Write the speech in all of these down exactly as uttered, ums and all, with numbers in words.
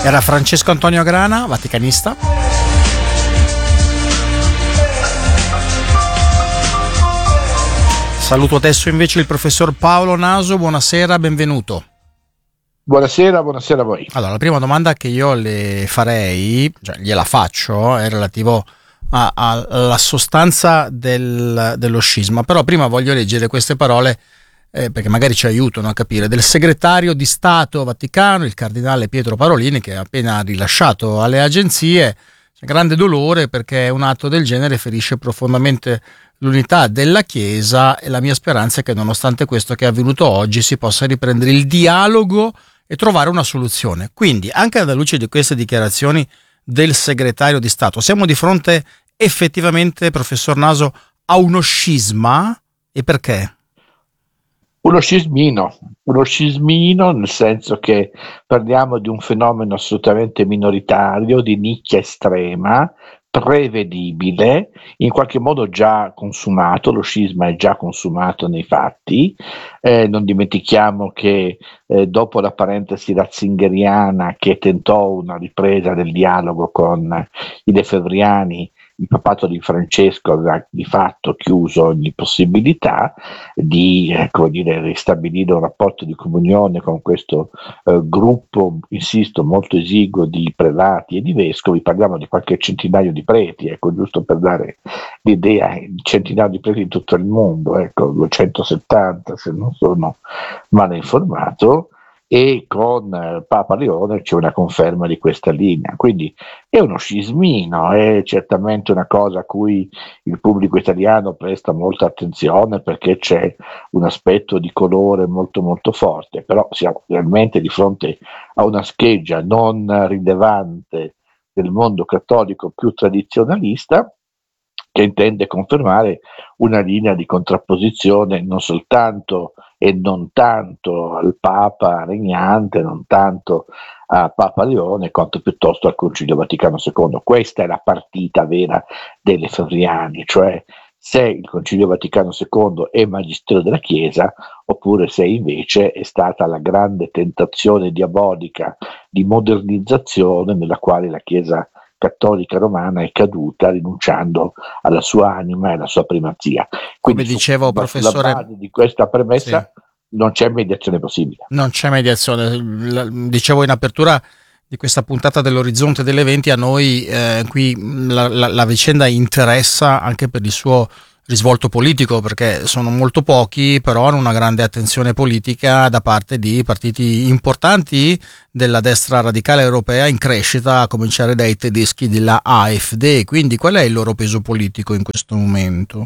Era Francesco Antonio Grana, vaticanista. Saluto adesso invece il professor Paolo Naso, buonasera, benvenuto. Buonasera, buonasera a voi. Allora, la prima domanda che io le farei, cioè gliela faccio, è relativo a- a- alla sostanza del- dello scisma, però prima voglio leggere queste parole eh, perché magari ci aiutano a capire, del segretario di Stato Vaticano, il cardinale Pietro Parolin, che ha appena rilasciato alle agenzie. C'è grande dolore perché un atto del genere ferisce profondamente l'unità della Chiesa e la mia speranza è che nonostante questo che è avvenuto oggi si possa riprendere il dialogo e trovare una soluzione. Quindi, anche alla luce di queste dichiarazioni del segretario di Stato, siamo di fronte effettivamente, professor Naso, a uno scisma? E perché? Uno scismino, uno scismino nel senso che parliamo di un fenomeno assolutamente minoritario, di nicchia estrema, prevedibile, in qualche modo già consumato, lo scisma è già consumato nei fatti. Eh, non dimentichiamo che eh, dopo la parentesi ratzingeriana che tentò una ripresa del dialogo con i lefebvriani, il papato di Francesco aveva di fatto chiuso ogni possibilità di eh, come dire, ristabilire un rapporto di comunione con questo eh, gruppo, insisto, molto esiguo di prelati e di vescovi. Parliamo di qualche centinaio di preti, ecco, giusto per dare l'idea, centinaio di preti in tutto il mondo, ecco, duecentosettanta se non sono male informato, e con eh, Papa Leone c'è una conferma di questa linea. Quindi è uno scismino, è certamente una cosa a cui il pubblico italiano presta molta attenzione perché c'è un aspetto di colore molto molto forte, però siamo realmente di fronte a una scheggia non rilevante del mondo cattolico più tradizionalista, che intende confermare una linea di contrapposizione non soltanto e non tanto al Papa regnante, non tanto a Papa Leone, quanto piuttosto al Concilio Vaticano secondo. Questa è la partita vera dei lefebvriani, cioè se il Concilio Vaticano secondo è magistero della Chiesa, oppure se invece è stata la grande tentazione diabolica di modernizzazione nella quale la Chiesa cattolica romana è caduta rinunciando alla sua anima e alla sua primazia. Come Quindi su, dicevo, sulla professore, base di questa sì, premessa non c'è mediazione possibile. non c'è mediazione. La- Dicevo in apertura di questa puntata dell'Orizzonte degli Eventi, a noi eh, qui la, la- la vicenda interessa anche per il suo risvolto politico, perché sono molto pochi, però hanno una grande attenzione politica da parte di partiti importanti della destra radicale europea in crescita, a cominciare dai tedeschi della AfD. Quindi qual è il loro peso politico in questo momento?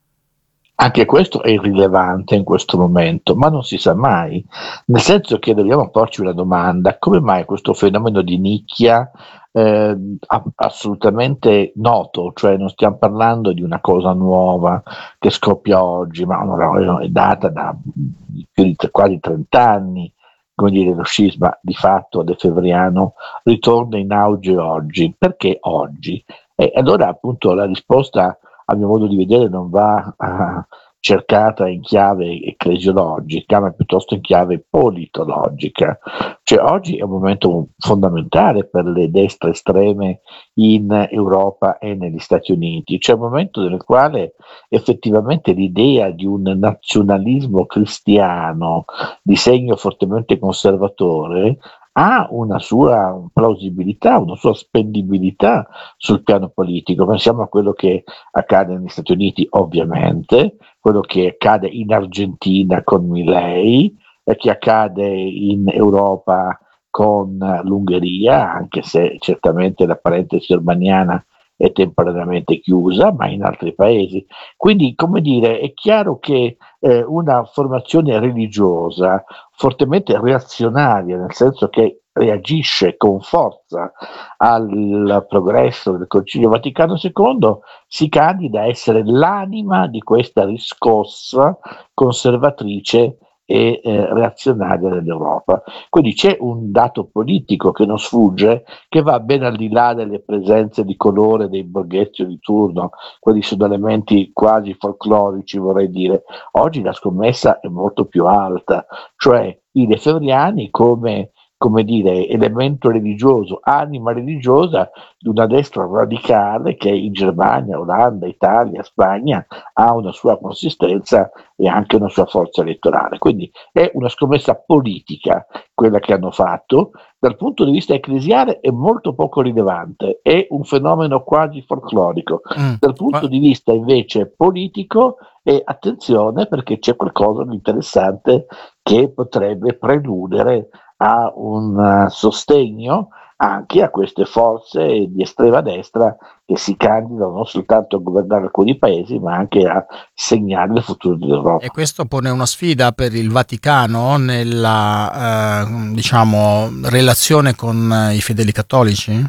Anche questo è irrilevante in questo momento, ma non si sa mai, nel senso che dobbiamo porci una domanda: come mai questo fenomeno di nicchia eh, a- assolutamente noto, cioè non stiamo parlando di una cosa nuova che scoppia oggi, ma no, è data da più di quasi trenta anni, come dire, lo scisma di fatto defevriano ritorna in auge oggi. Perché oggi? E allora appunto la risposta, a mio modo di vedere, non va uh, cercata in chiave ecclesiologica, ma piuttosto in chiave politologica. Cioè oggi è un momento fondamentale per le destre estreme in Europa e negli Stati Uniti. C'è un momento nel quale effettivamente l'idea di un nazionalismo cristiano di segno fortemente conservatore ha una sua plausibilità, una sua spendibilità sul piano politico. Pensiamo a quello che accade negli Stati Uniti, ovviamente, quello che accade in Argentina con Milei, e che accade in Europa con l'Ungheria, anche se certamente la parentesi urbaniana è temporaneamente chiusa, ma in altri paesi. Quindi, come dire, è chiaro che eh, una formazione religiosa fortemente reazionaria, nel senso che reagisce con forza al progresso del Concilio Vaticano secondo, si candida a essere l'anima di questa riscossa conservatrice e eh, reazionaria dell'Europa. Quindi c'è un dato politico che non sfugge, che va ben al di là delle presenze di colore dei borghetti di turno. Quelli sono elementi quasi folclorici, vorrei dire. Oggi la scommessa è molto più alta, cioè i lefebvriani come come dire, elemento religioso, anima religiosa di una destra radicale che in Germania, Olanda, Italia, Spagna ha una sua consistenza e anche una sua forza elettorale. Quindi è una scommessa politica quella che hanno fatto. Dal punto di vista ecclesiale è molto poco rilevante, è un fenomeno quasi folclorico. Mm. Dal punto di vista invece politico, e attenzione perché c'è qualcosa di interessante che potrebbe preludere a un uh, sostegno anche a queste forze di estrema destra che si candidano non soltanto a governare alcuni paesi ma anche a segnare il futuro dell'Europa. E questo pone una sfida per il Vaticano nella eh, diciamo relazione con i fedeli cattolici?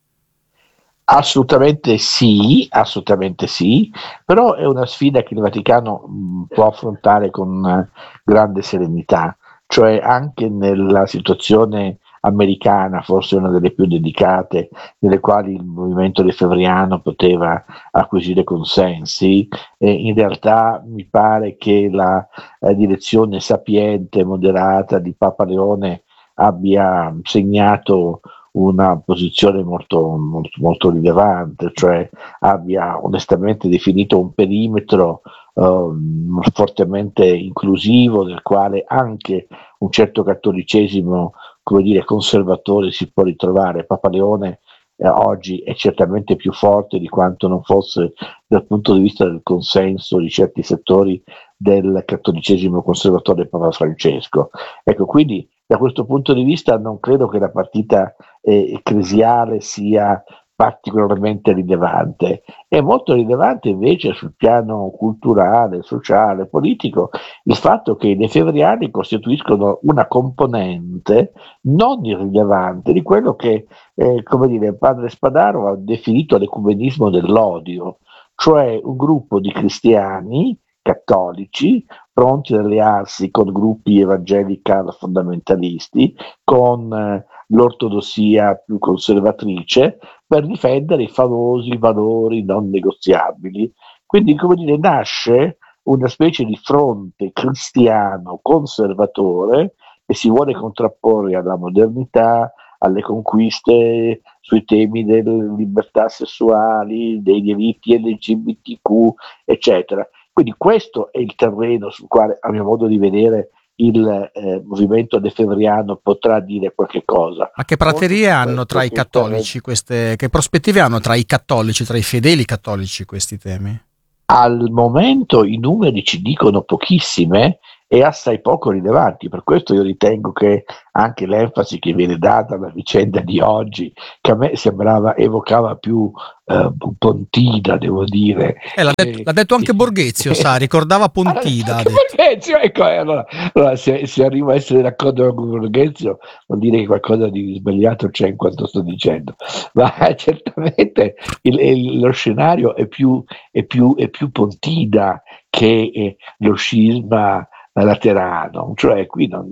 Assolutamente sì, assolutamente sì, però è una sfida che il Vaticano mh, può affrontare con uh, grande serenità, cioè anche nella situazione americana, forse una delle più delicate, nelle quali il movimento lefebvriano poteva acquisire consensi, e in realtà mi pare che la eh, direzione sapiente, moderata di Papa Leone abbia segnato una posizione molto, molto, molto rilevante, cioè abbia onestamente definito un perimetro eh, fortemente inclusivo, nel quale anche un certo cattolicesimo, come dire, conservatore si può ritrovare. Papa Leone eh, oggi è certamente più forte di quanto non fosse dal punto di vista del consenso di certi settori del cattolicesimo conservatore Papa Francesco. Ecco, quindi da questo punto di vista non credo che la partita eh, ecclesiale sia particolarmente rilevante. È molto rilevante invece sul piano culturale, sociale, politico il fatto che i lefebvriani costituiscono una componente non irrilevante di quello che eh, come dire, padre Spadaro ha definito l'ecumenismo dell'odio, cioè un gruppo di cristiani cattolici pronti ad allearsi con gruppi evangelical fondamentalisti, con eh, l'ortodossia più conservatrice, per difendere i famosi valori non negoziabili. Quindi, come dire, nasce una specie di fronte cristiano conservatore che si vuole contrapporre alla modernità, alle conquiste sui temi delle libertà sessuali, dei diritti L G B T Q, eccetera. Quindi questo è il terreno sul quale, a mio modo di vedere, il eh, movimento lefebvriano potrà dire qualche cosa. Ma che praterie hanno tra i cattolici queste, che prospettive hanno tra i cattolici, tra i fedeli cattolici questi temi? Al momento i numeri ci dicono pochissime e assai poco rilevanti, per questo io ritengo che anche l'enfasi che viene data alla vicenda di oggi, che a me sembrava, evocava più eh, Pontida, devo dire. Eh, l'ha, detto, l'ha detto anche Borghezio, sa, ricordava Pontida. Allora, Borghezio, ecco, eh, allora, allora se, se arrivo a essere d'accordo con Borghezio vuol dire che qualcosa di sbagliato c'è in quanto sto dicendo, ma certamente il, il, lo scenario è più, è più, è più Pontida che eh, lo scisma laterano, cioè qui non,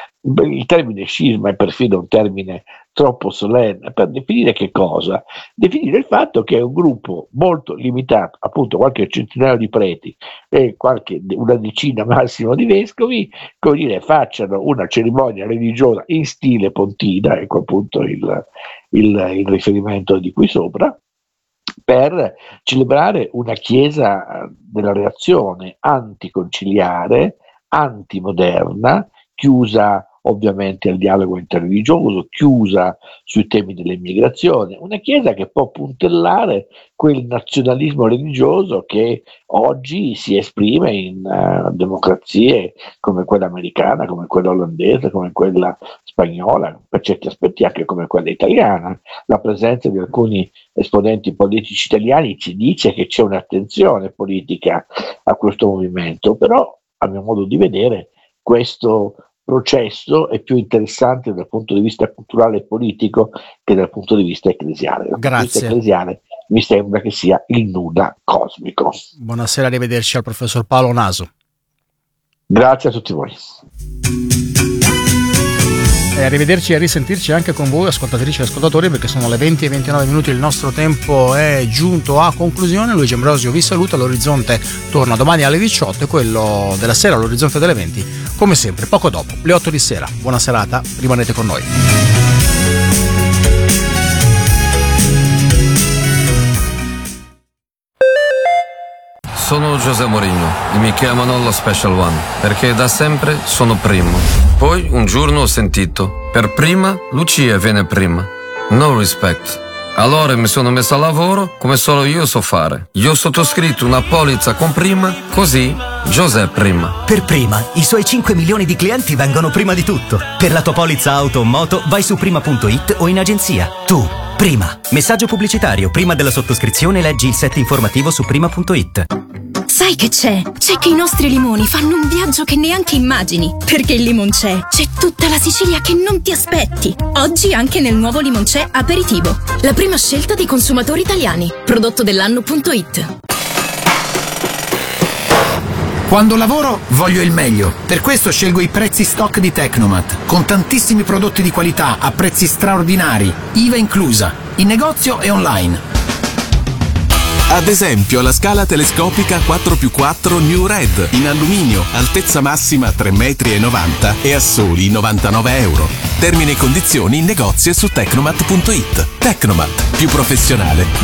il termine scisma è perfino un termine troppo solenne per definire che cosa? Definire il fatto che è un gruppo molto limitato, appunto qualche centinaio di preti e qualche, una decina massimo di vescovi, come dire, facciano una cerimonia religiosa in stile Pontida, ecco appunto il, il, il riferimento di qui sopra, per celebrare una chiesa della reazione anticonciliare, antimoderna, chiusa ovviamente al dialogo interreligioso, chiusa sui temi dell'immigrazione, una chiesa che può puntellare quel nazionalismo religioso che oggi si esprime in uh, democrazie come quella americana, come quella olandese, come quella spagnola, per certi aspetti anche come quella italiana. La presenza di alcuni esponenti politici italiani ci dice che c'è un'attenzione politica a questo movimento, però a mio modo di vedere questo processo è più interessante dal punto di vista culturale e politico che dal punto di vista ecclesiale. Dal punto di vista ecclesiale mi sembra che sia il nulla cosmico. Buonasera, arrivederci al professor Paolo Naso. Grazie a tutti voi. E arrivederci e a risentirci anche con voi ascoltatrici e ascoltatori, perché sono le venti e ventinove minuti, il nostro tempo è giunto a conclusione. Luigi Ambrosio vi saluta, l'Orizzonte torna domani alle diciotto e quello della sera, l'Orizzonte delle venti, come sempre poco dopo le otto di sera. Buona serata, rimanete con noi. Sono José Mourinho e mi chiamano lo Special One perché da sempre sono primo. Poi un giorno ho sentito: per prima Lucia viene prima. No respect. Allora mi sono messo a lavoro come solo io so fare. Io ho sottoscritto una polizza con prima, così José prima. Per prima, i suoi cinque milioni di clienti vengono prima di tutto. Per la tua polizza auto o moto vai su prima punto it o in agenzia. Tu, prima. Messaggio pubblicitario. Prima della sottoscrizione leggi il set informativo su prima punto it. Sai che c'è? C'è che i nostri limoni fanno un viaggio che neanche immagini. Perché il Limoncè c'è tutta la Sicilia che non ti aspetti. Oggi anche nel nuovo Limoncè Aperitivo. La prima scelta dei consumatori italiani. Prodotto dell'anno punto it. Quando lavoro voglio il meglio, per questo scelgo i prezzi stock di Tecnomat, con tantissimi prodotti di qualità a prezzi straordinari, I V A inclusa, in negozio e online. Ad esempio la scala telescopica quattro più quattro New Red in alluminio, altezza massima tre virgola novanta metri e a soli novantanove euro. Termini e condizioni in negozio e su tecnomat punto it. Tecnomat, più professionale,